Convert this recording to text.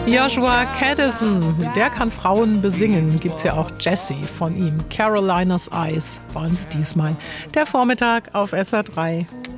Joshua Caddison, der kann Frauen besingen. Gibt's ja auch Jessie von ihm. Carolina's Eyes waren es diesmal. Der Vormittag auf SR3.